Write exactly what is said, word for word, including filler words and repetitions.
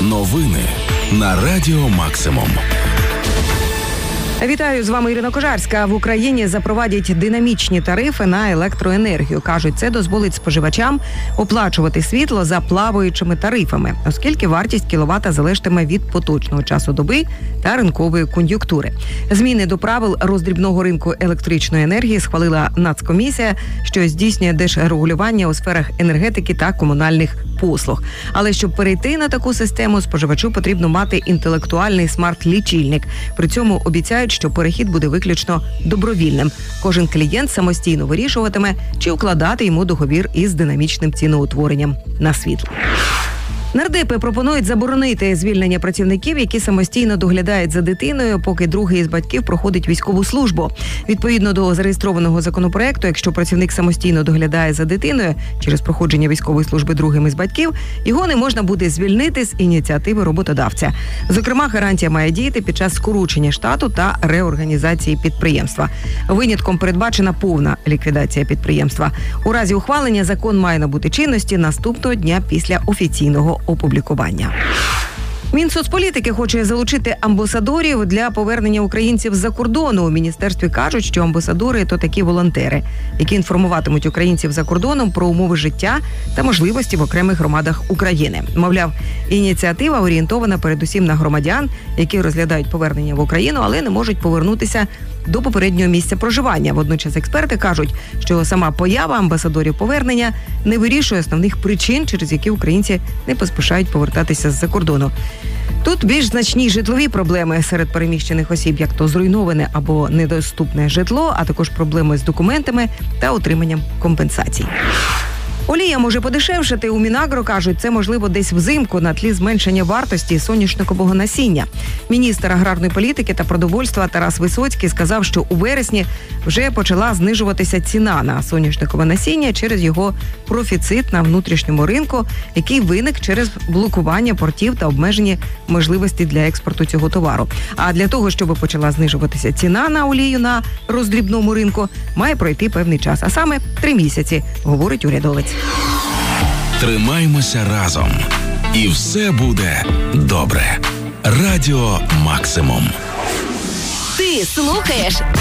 Новини на Радіо Максимум. Вітаю, з вами Ірина Кожарська. В Україні запровадять динамічні тарифи на електроенергію. Кажуть, це дозволить споживачам оплачувати світло за плаваючими тарифами, оскільки вартість кіловата залежатиме від поточного часу доби та ринкової кон'юнктури. Зміни до правил роздрібного ринку електричної енергії схвалила Нацкомісія, що здійснює держрегулювання у сферах енергетики та комунальних послуг. Але щоб перейти на таку систему, споживачу потрібно мати інтелектуальний смарт-лічильник. При цьому обіцяють, що перехід буде виключно добровільним. Кожен клієнт самостійно вирішуватиме, чи укладати йому договір із динамічним ціноутворенням на світло. Нардепи пропонують заборонити звільнення працівників, які самостійно доглядають за дитиною, поки другий із батьків проходить військову службу. Відповідно до зареєстрованого законопроекту, якщо працівник самостійно доглядає за дитиною через проходження військової служби другим із батьків, його не можна буде звільнити з ініціативи роботодавця. Зокрема, гарантія має діяти під час скорочення штату та реорганізації підприємства. Винятком передбачена повна ліквідація підприємства. У разі ухвалення закон має набути чинності наступного дня після офіційного опублікування. Мінсоцполітики хоче залучити амбасадорів для повернення українців з-за кордону. У міністерстві кажуть, що амбасадори – то такі волонтери, які інформуватимуть українців за кордоном про умови життя та можливості в окремих громадах України. Мовляв, ініціатива орієнтована передусім на громадян, які розглядають повернення в Україну, але не можуть повернутися до попереднього місця проживання. Водночас експерти кажуть, що сама поява амбасадорів повернення не вирішує основних причин, через які українці не поспішають повертатися з-за кордону. Тут більш значні житлові проблеми серед переміщених осіб, як то зруйноване або недоступне житло, а також проблеми з документами та отриманням компенсацій. Олія може подешевшати. У Мінагро кажуть, це можливо десь взимку на тлі зменшення вартості соняшникового насіння. Міністр аграрної політики та продовольства Тарас Висоцький сказав, що у вересні вже почала знижуватися ціна на соняшникове насіння через його профіцит на внутрішньому ринку, який виник через блокування портів та обмежені можливості для експорту цього товару. А для того, щоб почала знижуватися ціна на олію на роздрібному ринку, має пройти певний час, а саме три місяці, говорить урядовець. Тримаймося разом. І все буде добре. Радіо Максимум. Ти слухаєш